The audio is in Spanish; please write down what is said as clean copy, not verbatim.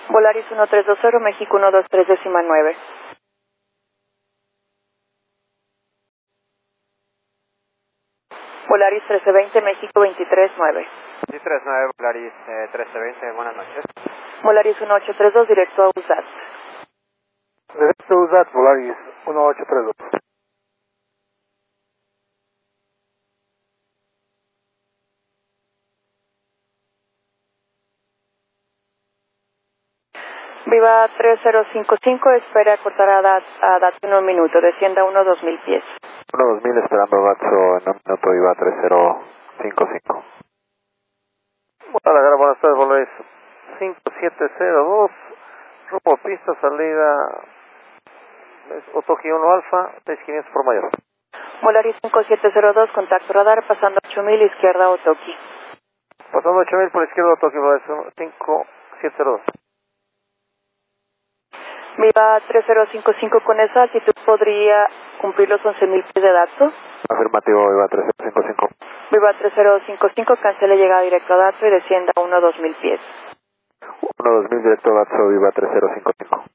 Volaris 1320, México 123,9. Volaris 1320, México 239. 239, Volaris 1320, buenas noches. Volaris 1832, directo a USAT. Directo a USAT, Volaris 1832. Viva 3055, espera cortar a DATS en un minuto, descienda 2000 pies. 2000 esperando Datso en un minuto, Viva 3055. Guadalajara, buenas tardes, Volaris 5702, rumbo pista, salida Otoki 1 Alfa, 6500 por mayor. Volaris 5702, contacto radar, pasando 8000, izquierda Otoki. Pasando 8000 por izquierda Otoki, Volaris 5702. Viva 3055, con esa altitud podría cumplir los 11.000 pies de Datso. Afirmativo, Viva 3055. Viva 3055, cancele llegada directo a Datso y descienda 2000 pies. 2000 directo a Datso, Viva 3055.